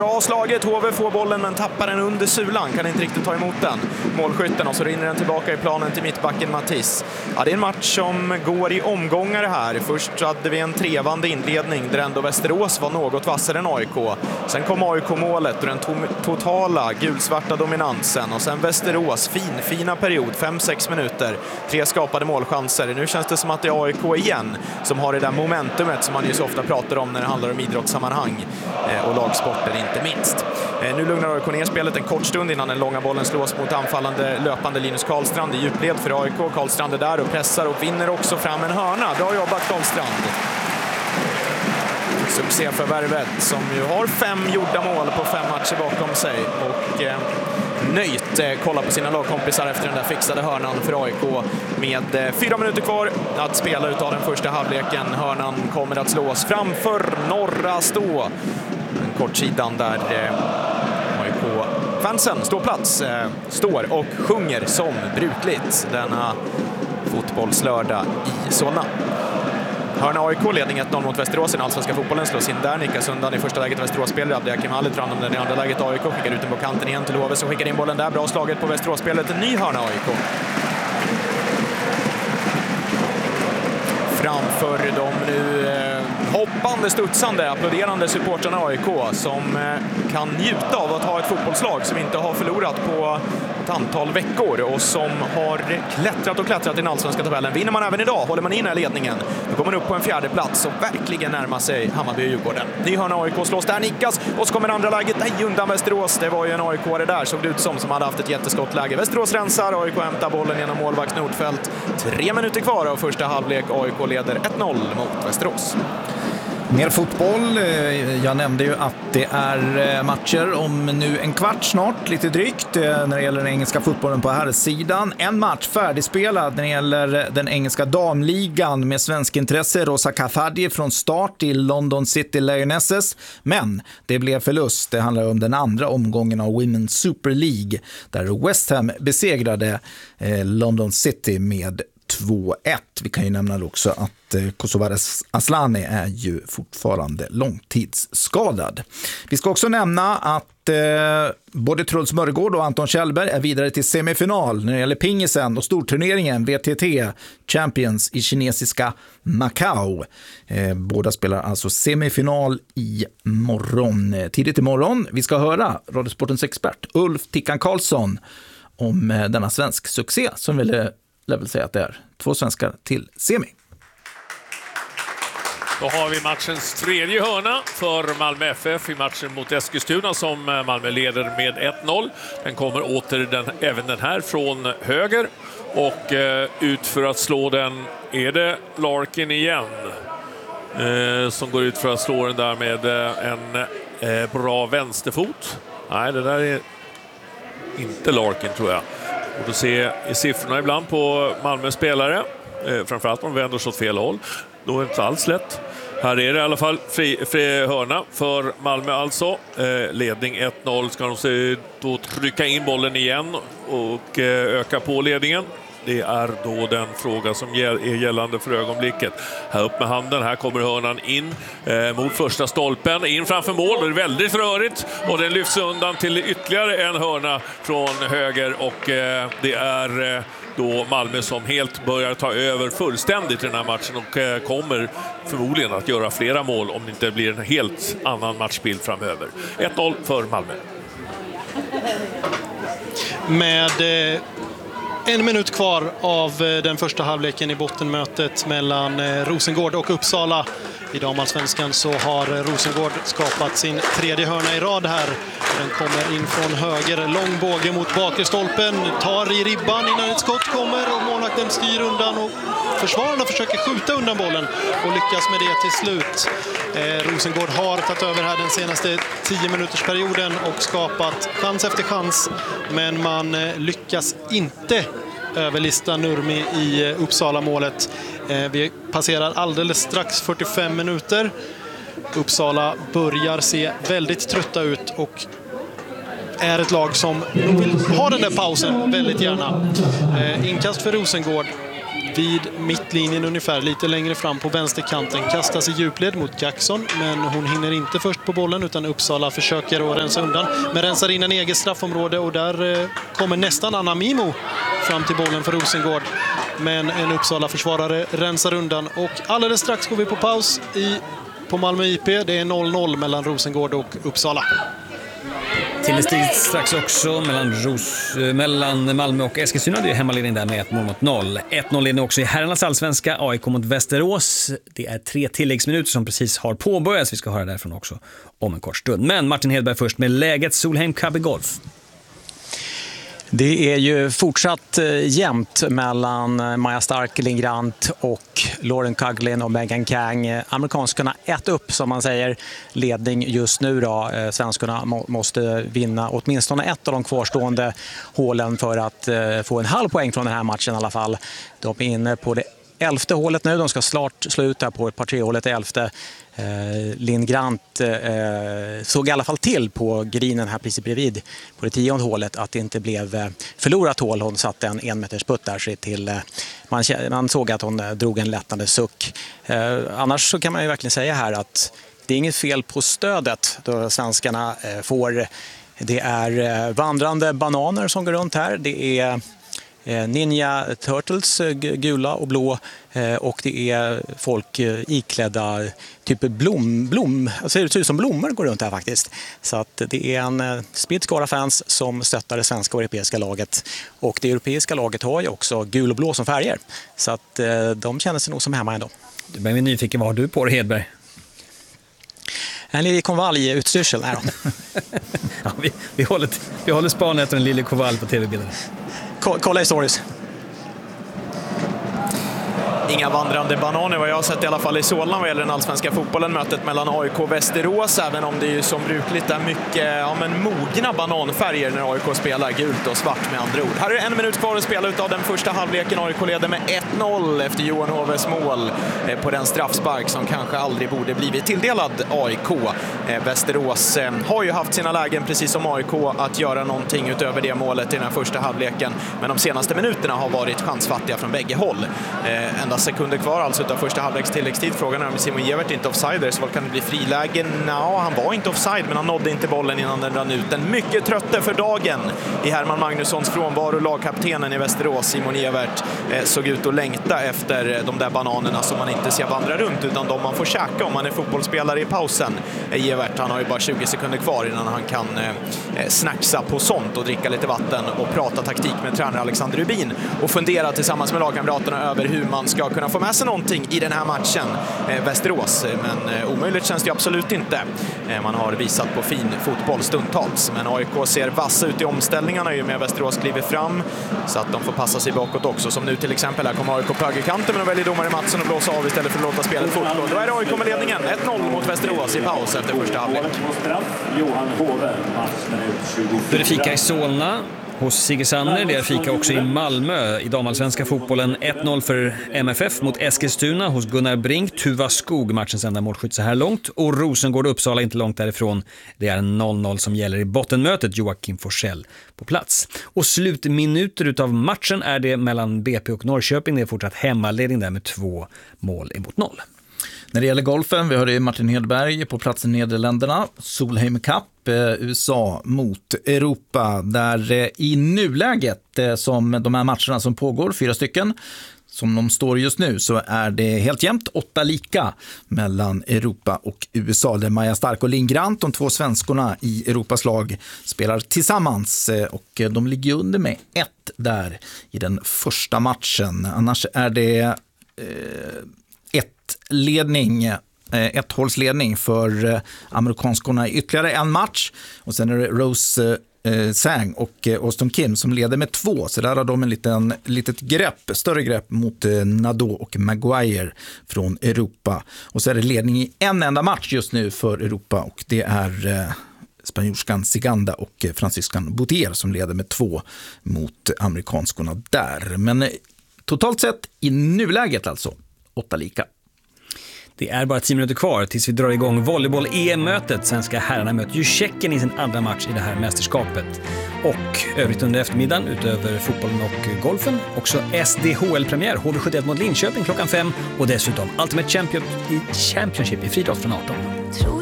Bra slaget, HV får bollen men tappar den under sulan, kan inte riktigt ta emot den. Målskytten, och så rinner den tillbaka i planen till mittbacken Mattis. Ja, det är en match som går i omgångar här. Först hade vi en trevande inledning där ändå Västerås var något vassare än AIK. Sen kom AIK-målet och den totala gulsvarta dominansen. Och sen Västerås, fina period, 5-6 minuter. 3 skapade målchanser. Nu känns det som att det är AIK igen som har det där momentumet som man ju så ofta pratar om när det handlar om idrottssammanhang och lagsporter inte minst. Nu lugnar AIK ner spelet en kort stund innan den långa bollen slås mot anfallande löpande Linus Karlstrand i djupled för AIK. Karlstrand är där och pressar och vinner också fram en hörna. Bra jobbat Karlstrand. Succéförvärvet som ju har 5 gjorda mål på 5 matcher bakom sig och nöjt kolla på sina lagkompisar efter den där fixade hörnan för AIK med 4 minuter kvar att spela utav den första halvleken. Hörnan kommer att slås framför norra stå. Kortsidan där AIK-fansen står och sjunger som brukligt denna fotbollslördag i Solna. Hörna AIK, ledning 1-0 mot Västerås i den allsvenska fotbollen, slås in där, nickas undan i första läget Västerås-spelare. Abdiakim Halit tar hand om den i andra läget AIK, skickar ut den på kanten igen till HV som skickar in bollen där. Bra slaget på Västerås-spelet, en ny hörna AIK. Framför de nu hoppande, studsande, applåderande supportrarna AIK som kan njuta av att ha ett fotbollslag som inte har förlorat på ett antal veckor och som har klättrat i den allsvenska tabellen. Vinner man även idag, håller man in i ledningen, då kommer man upp på en 4:e plats och verkligen närmar sig Hammarby och Djurgården. Ny hörna AIK slås där, nickas och så kommer andra läget. Nej, undan Västerås. Det var ju en AIK-are där, såg det ut som hade haft ett jätteskottläge. Västerås rensar, AIK hämtar bollen genom målvakt Nordfeldt. 3 minuter kvar av första halvlek. AIK leder 1-0 mot Västerås. Mer fotboll. Jag nämnde ju att det är matcher om nu en kvart snart, lite drygt, när det gäller den engelska fotbollen på här sidan. En match färdigspelad när det gäller den engelska damligan med svensk intresse. Rosa Kathadi från start i London City Lionesses. Men det blev förlust. Det handlar om den andra omgången av Women's Super League där West Ham besegrade London City med 2-1. Vi kan ju nämna också att Kosovares Aslani är ju fortfarande långtidsskadad. Vi ska också nämna att både Truls Mörgård och Anton Kjellberg är vidare till semifinal när det gäller pingisen och storturneringen VTT Champions i kinesiska Macau. Båda spelar alltså semifinal i morgon, tidigt imorgon. Vi ska höra Radiosportens expert Ulf Tickan Karlsson om denna svensk succé som vill säga att det är 2 svenskar till semi. Då har vi matchens tredje hörna för Malmö FF i matchen mot Eskilstuna som Malmö leder med 1-0. Den kommer även den här från höger och ut för att slå den är det Larkin igen som går ut för att slå den där med en bra vänsterfot. Nej, det där är inte Larkin tror jag. Och då ser i siffrorna ibland på Malmö spelare, framförallt om de vänder sig åt fel håll. Då är det inte alls lätt. Här är det i alla fall fri hörna för Malmö alltså. Ledning 1-0 ska de då trycka in bollen igen och öka på ledningen. Det är då den fråga som är gällande för ögonblicket. Här upp med handen, här kommer hörnan in mot första stolpen, in framför mål. Det är väldigt rörigt och den lyfts undan till ytterligare en hörna från höger och det är då Malmö som helt börjar ta över fullständigt i den här matchen och kommer förmodligen att göra flera mål om det inte blir en helt annan matchbild framöver. 1-0 för Malmö. Med 1 minut kvar av den första halvleken i bottenmötet mellan Rosengård och Uppsala. I damallsvenskan så har Rosengård skapat sin 3:e hörna i rad här. Den kommer in från höger, lång båge mot bakre stolpen, tar i ribban innan ett skott kommer och målvakten styr undan och försvararna försöker skjuta undan bollen och lyckas med det till slut. Rosengård har tagit över här den senaste 10 minutersperioden och skapat chans efter chans, men man lyckas inte överlista Nurmi i Uppsala-målet. Vi passerar alldeles strax 45 minuter. Uppsala börjar se väldigt trötta ut och är ett lag som vill ha den där pausen väldigt gärna. Inkast för Rosengård. vid mittlinjen ungefär, lite längre fram på vänsterkanten. Kastas i djupled mot Jackson, men hon hinner inte först på bollen utan Uppsala försöker att rensa undan. Men rensar in en eget straffområde och där kommer nästan Anna Mimo fram till bollen för Rosengård. Men en Uppsala-försvarare rensar undan och alldeles strax går vi på paus på Malmö IP. Det är 0-0 mellan Rosengård och Uppsala. Tilläggstid strax också mellan Malmö och Eskilstuna. Det är hemmaledning där med 1-0. 1-0 ledning också i herrarnas allsvenska. AIK mot Västerås. Det är 3 tilläggsminuter som precis har påbörjats. Vi ska höra därifrån också om en kort stund. Men Martin Hedberg först med läget Solheim Cup i golf. Det är ju fortsatt jämnt mellan Maja Stark, Linn Grant och Lauren Coughlin och Megan Kang. Amerikanskarna 1 upp som man säger, ledning just nu då. Svenskarna måste vinna åtminstone ett av de kvarstående hålen för att få en halv poäng från den här matchen i alla fall. De är inne på det 11:e hålet nu. De ska snart sluta på ett par 3-hålet i 11:e. Linn Grant såg i alla fall till på grinen här precis bredvid på det 10:e hålet att det inte blev förlorat hål. Hon satte en 1 meters putt där sig till. Man såg att hon drog en lättande suck. Annars så kan man ju verkligen säga här att det är inget fel på stödet då svenskarna får. Det är vandrande bananer som går runt här. Det är Ninja Turtles, gula och blå, och det är folk iklädda typ blom, alltså det ser ut som blommor går runt här faktiskt. Så att det är en spridd skara fans som stöttar det svenska och europeiska laget, och det europeiska laget har ju också gul och blå som färger, så att de känner sig nog som hemma ändå. Du blir nyfiken, vad har du på dig, Hedberg? En lille konvalj-utstyrsel. Ja, vi håller span efter en lille konvalj på tv-bilden. Kolla i stories. Inga vandrande bananer vad jag har sett i alla fall i Solna vad gäller den allsvenska fotbollen. Mötet mellan AIK och Västerås, även om det är ju som brukligt är mycket mogna bananfärger när AIK spelar, gult och svart med andra ord. Här är 1 minut kvar att spela ut av den första halvleken. AIK leder med 1-0 efter Johan Hoves mål på den straffspark som kanske aldrig borde blivit tilldelad AIK. Västerås har ju haft sina lägen precis som AIK att göra någonting utöver det målet i den här första halvleken, men de senaste minuterna har varit chansfattiga från bägge håll. Endast sekunder kvar alltså utav första halvleks tilläggstid. Frågan är om Simon Gevert inte offside, så kan det bli frilägen? Han var inte offside, men han nådde inte bollen innan den rann ut. En mycket trötte för dagen i Herman Magnussons frånvaro. Lagkaptenen i Västerås, Simon Gevert, såg ut att längta efter de där bananerna som man inte ska vandra runt, utan de man får käka om man är fotbollsspelare i pausen. Gevert, han har ju bara 20 sekunder kvar innan han kan snacksa på sånt och dricka lite vatten och prata taktik med tränare Alexander Rubin och fundera tillsammans med lagkamraterna över hur man ska kunna få med sig någonting i den här matchen. Västerås, men omöjligt känns det absolut inte. Man har visat på fin fotboll stundtals, men AIK ser vassa ut i omställningarna ju med Västerås kliver fram, så att de får passa sig bakåt också, som nu till exempel. Här kommer AIK på högerkanten, men de väljer domare Mattsson och blåsa av istället för att låta spelet fortgå. Då är det AIK med ledningen 1-0 mot Västerås i paus efter första halvlek. Då är det fika i Solna hos Sigge Sanner. Det är fika också i Malmö i damallsvenska fotbollen. 1-0 för MFF mot Eskilstuna hos Gunnar Brink. Tuva Skog, matchens enda målskytt så här långt. Och Rosengård och Uppsala inte långt därifrån. Det är 0-0 som gäller i bottenmötet. Joakim Forsell på plats. Och slutminuter utav matchen är det mellan BP och Norrköping. Det är fortsatt hemmaledning där med 2 mål emot 0. När det gäller golfen, vi hörde Martin Hedberg på plats i Nederländerna. Solheim Cup, USA mot Europa. Där i nuläget, som de här matcherna som pågår, 4 stycken, som de står just nu, så är det helt jämnt 8 lika mellan Europa och USA. Där Maja Stark och Linn Grant, de 2 svenskorna i Europas lag, spelar tillsammans, och de ligger under med 1 där i den första matchen. Annars är det ett hållsledning för amerikanskorna i ytterligare en match, och sen är det Rose Zhang och Austin Kim som leder med 2, så där har de en litet större grepp mot Nadeau och Maguire från Europa. Och så är det ledning i en enda match just nu för Europa, och det är spanjorskan Siganda och fransyskan Boutier som leder med 2 mot amerikanskorna där. Men totalt sett i nuläget alltså 8 lika. Det är bara 10 minuter kvar tills vi drar igång volleyboll-EM-mötet. Svenska herrarna möter ju Tjeckien i sin andra match i det här mästerskapet. Och övrigt under eftermiddagen, utöver fotbollen och golfen, också SDHL-premiär, HV71 mot Linköping klockan 5 och dessutom Ultimate Championship i friidrott från 18.